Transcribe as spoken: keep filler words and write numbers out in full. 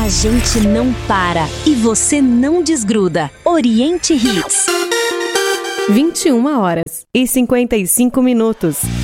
A gente não para e você não desgruda. Oriente Hits. vinte e uma horas e cinquenta e cinco minutos.